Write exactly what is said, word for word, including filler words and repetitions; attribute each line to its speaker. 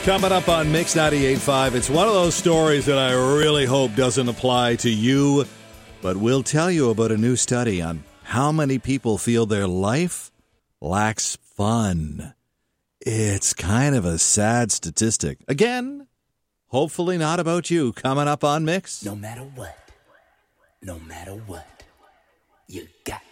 Speaker 1: Coming up on Mix ninety-eight point five, it's one of those stories that I really hope doesn't apply to you, but we'll tell you about a new study on how many people feel their life lacks fun. It's kind of a sad statistic. Again, hopefully not about you. Coming up on Mix.
Speaker 2: No matter what, no matter what, you got